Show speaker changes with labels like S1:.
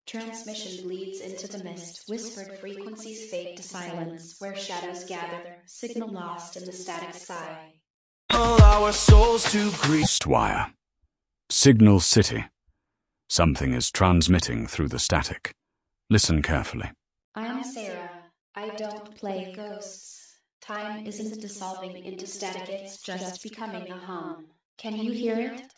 S1: Transmission bleeds into the mist, whispered frequencies fade to silence, where shadows gather, signal lost in the static sigh.
S2: All our souls to Wire. Signal City. Something is transmitting through the static. Listen carefully.
S1: I'm Sarah. I don't play ghosts. Time isn't dissolving into static, it's just becoming a hum. Can you hear it?